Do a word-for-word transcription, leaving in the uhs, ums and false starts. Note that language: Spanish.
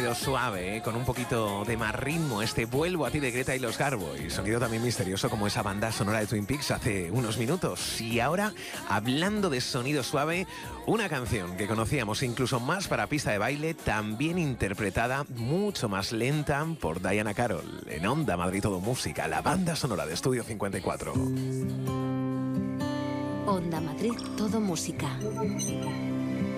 sonido suave, ¿eh? Con un poquito de más ritmo, este Vuelvo a ti de Greta y los Garbo, y sonido también misterioso como esa banda sonora de Twin Peaks hace unos minutos. Y ahora, hablando de sonido suave, una canción que conocíamos incluso más para pista de baile, también interpretada mucho más lenta por Diana Carroll, en Onda Madrid Todo Música, la banda sonora de Estudio cincuenta y cuatro. Onda Madrid Todo Música.